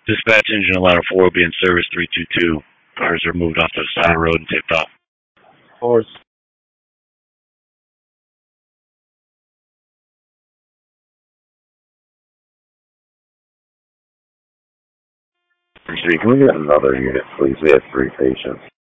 Dispatch engine Atlanta 4 will be in service 322. Cars are moved off to the side of the road and tipped off. Horse. Can we get another unit, please? We have 3 patients.